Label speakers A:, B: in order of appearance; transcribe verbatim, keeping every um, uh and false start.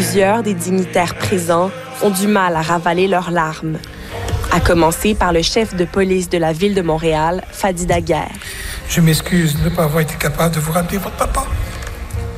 A: plusieurs des dignitaires présents ont du mal à ravaler leurs larmes. À commencer par le chef de police de la ville de Montréal, Fadi Daguerre.
B: Je m'excuse de ne pas avoir été capable de vous ramener votre papa.